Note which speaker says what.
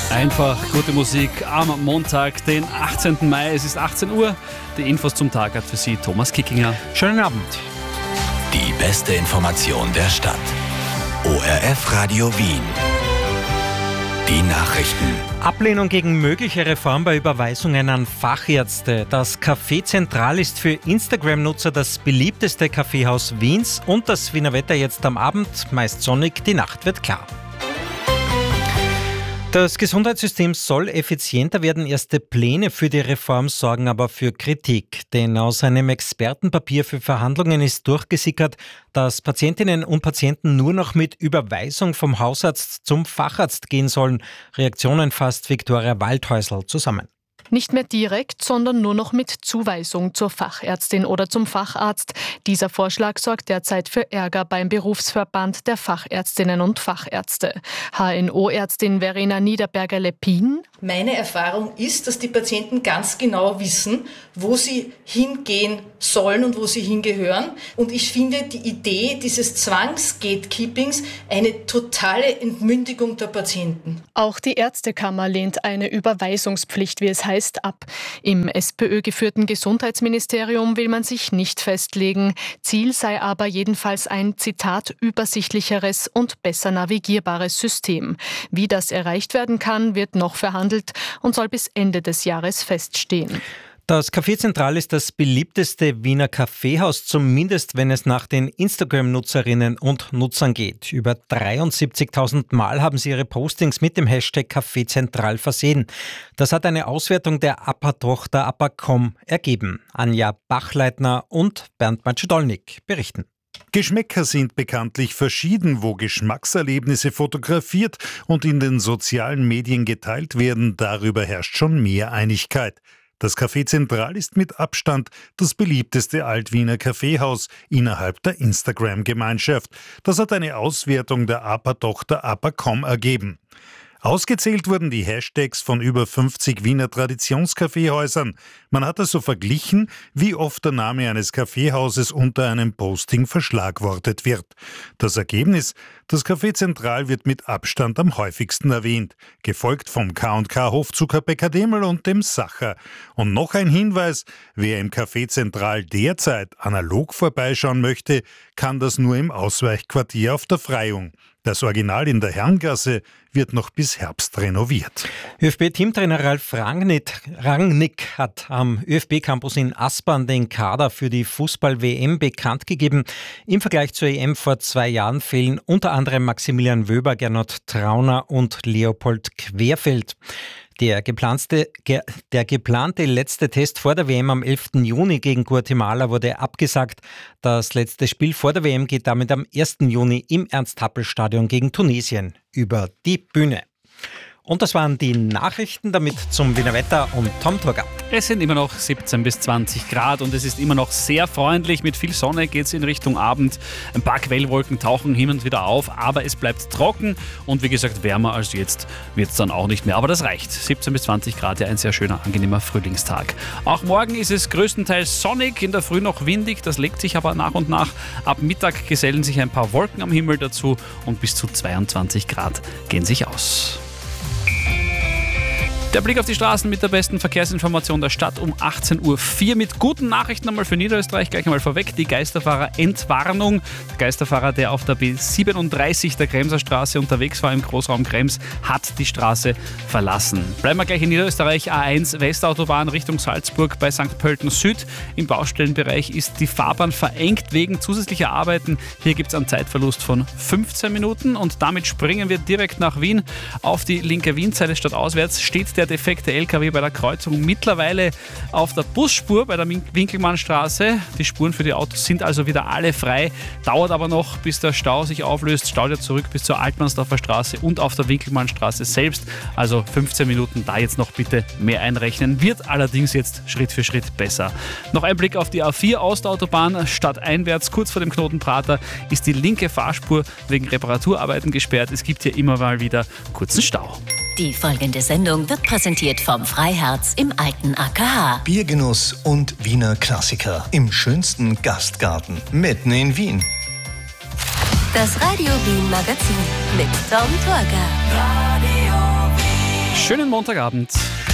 Speaker 1: Einfach gute Musik am Montag, den 18. Mai. Es ist 18 Uhr. Die Infos zum Tag hat für Sie Thomas Kickinger.
Speaker 2: Schönen Abend.
Speaker 3: Die beste Information der Stadt. ORF Radio Wien. Die Nachrichten.
Speaker 2: Ablehnung gegen mögliche Reform bei Überweisungen an Fachärzte. Das Café Zentral ist für Instagram-Nutzer das beliebteste Kaffeehaus Wiens und das Wiener Wetter jetzt am Abend, meist sonnig, die Nacht wird klar. Das Gesundheitssystem soll effizienter werden. Erste Pläne für die Reform sorgen aber für Kritik. Denn aus einem Expertenpapier für Verhandlungen ist durchgesickert, dass Patientinnen und Patienten nur noch mit Überweisung vom Hausarzt zum Facharzt gehen sollen. Reaktionen fasst Viktoria Waldhäusl zusammen.
Speaker 4: Nicht mehr direkt, sondern nur noch mit Zuweisung zur Fachärztin oder zum Facharzt. Dieser Vorschlag sorgt derzeit für Ärger beim Berufsverband der Fachärztinnen und Fachärzte. HNO-Ärztin Verena Niederberger-Leppin:
Speaker 5: Meine Erfahrung ist, dass die Patienten ganz genau wissen, wo sie hingehen sollen und wo sie hingehören. Und ich finde die Idee dieses Zwangs-Gatekeepings eine totale Entmündigung der Patienten.
Speaker 4: Auch die Ärztekammer lehnt eine Überweisungspflicht, wie es heißt, ab. Im SPÖ-geführten Gesundheitsministerium will man sich nicht festlegen. Ziel sei aber jedenfalls ein, Zitat, übersichtlicheres und besser navigierbares System. Wie das erreicht werden kann, wird noch verhandelt und soll bis Ende des Jahres feststehen.
Speaker 2: Das Café Zentral ist das beliebteste Wiener Kaffeehaus, zumindest wenn es nach den Instagram-Nutzerinnen und Nutzern geht. Über 73.000 Mal haben sie ihre Postings mit dem Hashtag Café Zentral versehen. Das hat eine Auswertung der APA-Tochter APA.com ergeben. Anja Bachleitner und Bernd Matschedolnik berichten.
Speaker 6: Geschmäcker sind bekanntlich verschieden, wo Geschmackserlebnisse fotografiert und in den sozialen Medien geteilt werden. Darüber herrscht schon mehr Einigkeit. Das Café Zentral ist mit Abstand das beliebteste Alt-Wiener Kaffeehaus innerhalb der Instagram-Gemeinschaft. Das hat eine Auswertung der APA-Tochter APA.com ergeben. Ausgezählt wurden die Hashtags von über 50 Wiener Traditionskaffeehäusern. Man hat also verglichen, wie oft der Name eines Kaffeehauses unter einem Posting verschlagwortet wird. Das Ergebnis: Das Café Zentral wird mit Abstand am häufigsten erwähnt, gefolgt vom K&K Hofzuckerbäcker Demel und dem Sacher. Und noch ein Hinweis: Wer im Café Zentral derzeit analog vorbeischauen möchte, kann das nur im Ausweichquartier auf der Freiung. Das Original in der Herrengasse wird noch bis Herbst renoviert.
Speaker 2: ÖFB-Teamtrainer Ralf Rangnick hat am ÖFB-Campus in Aspern den Kader für die Fußball-WM bekannt gegeben. Im Vergleich zur EM vor 2 Jahren fehlen unter anderem Maximilian Wöber, Gernot Trauner und Leopold Querfeld. Der geplante letzte Test vor der WM am 11. Juni gegen Guatemala wurde abgesagt. Das letzte Spiel vor der WM geht damit am 1. Juni im Ernst-Happel-Stadion gegen Tunesien über die Bühne. Und das waren die Nachrichten, damit zum Wiener Wetter und Tom Turger.
Speaker 1: Es sind immer noch 17 bis 20 Grad und es ist immer noch sehr freundlich. Mit viel Sonne geht es in Richtung Abend. Ein paar Quellwolken tauchen hin und wieder auf, aber es bleibt trocken und wie gesagt, wärmer als jetzt wird es dann auch nicht mehr. Aber das reicht. 17 bis 20 Grad, ja, ein sehr schöner, angenehmer Frühlingstag. Auch morgen ist es größtenteils sonnig, in der Früh noch windig, das legt sich aber nach und nach. Ab Mittag gesellen sich ein paar Wolken am Himmel dazu und bis zu 22 Grad gehen sich aus. Der Blick auf die Straßen mit der besten Verkehrsinformation der Stadt um 18.04 Uhr mit guten Nachrichten einmal für Niederösterreich. Gleich einmal vorweg die Geisterfahrer-Entwarnung. Der Geisterfahrer, der auf der B37 der Kremser Straße unterwegs war im Großraum Krems, hat die Straße verlassen. Bleiben wir gleich in Niederösterreich. A1 Westautobahn Richtung Salzburg bei St. Pölten Süd. Im Baustellenbereich ist die Fahrbahn verengt wegen zusätzlicher Arbeiten. Hier gibt es einen Zeitverlust von 15 Minuten und damit springen wir direkt nach Wien. Auf die linke Wienseite statt auswärts steht der defekte LKW bei der Kreuzung mittlerweile auf der Busspur bei der Winkelmannstraße. Die Spuren für die Autos sind also wieder alle frei. Dauert aber noch, bis der Stau sich auflöst. Staut ja zurück bis zur Altmannsdorfer Straße und auf der Winkelmannstraße selbst. Also 15 Minuten, da jetzt noch bitte mehr einrechnen. Wird allerdings jetzt Schritt für Schritt besser. Noch ein Blick auf die A4 Ostautobahn. Stadteinwärts, kurz vor dem Knoten Prater, ist die linke Fahrspur wegen Reparaturarbeiten gesperrt. Es gibt hier immer mal wieder kurzen Stau.
Speaker 7: Die folgende Sendung wird präsentiert vom Freiherz im alten AKH.
Speaker 8: Biergenuss und Wiener Klassiker im schönsten Gastgarten mitten in Wien.
Speaker 7: Das Radio Wien Magazin mit Tom Turger.
Speaker 1: Schönen Montagabend.